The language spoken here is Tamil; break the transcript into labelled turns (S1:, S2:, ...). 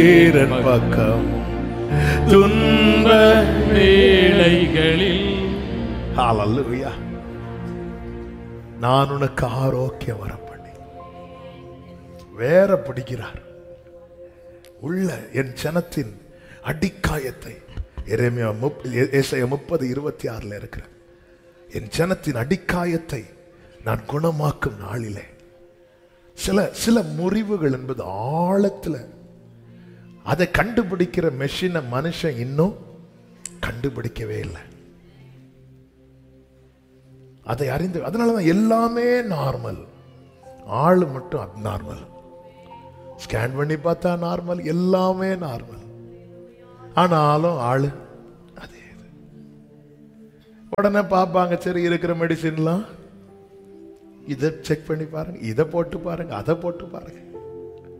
S1: பக்கம் துன்ப வேளைகளில் ஹல்லேலூயா நான் உனக்கு ஆரோக்கியம் வர பண்ணி வேற பிடிக்கிறார் உள்ள என் ஜனத்தின் அடிக்காயத்தை எரேமியா 30:26 இருக்கிற என் ஜனத்தின் அடிக்காயத்தை நான் குணமாக்கும் நாளிலே சில முறிவுகள் என்பது ஆழத்துல அதை கண்டுபிடிக்கிற மெஷினை மனுஷன் இன்னும் கண்டுபிடிக்கவே இல்லை. அதை அறிந்து அதனாலதான் எல்லாமே நார்மல், ஆளு மட்டும் அப்நார்மல். ஸ்கேன் பண்ணி பார்த்தா நார்மல், எல்லாமே நார்மல், ஆனாலும் ஆளு அதே. உடனே பார்ப்பாங்க, சரி இருக்கிற மெடிசின்லாம் இதை செக் பண்ணி பாருங்க, இதை போட்டு பாருங்க, அதை போட்டு பாருங்க.